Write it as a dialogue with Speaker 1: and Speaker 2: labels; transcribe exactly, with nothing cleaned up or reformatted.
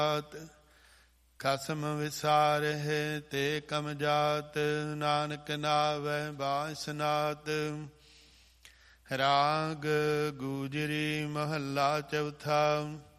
Speaker 1: ਖਸਮ ਵਿਸਾਰਹਿ ਤੇ ਕਮ ਜਾਤ, ਨਾਨਕ ਨਾਵੈ ਬਾਂਸਨਾਤ। ਰਾਗ ਗੂਜਰੀ ਮਹੱਲਾ ਚੌਥਾ।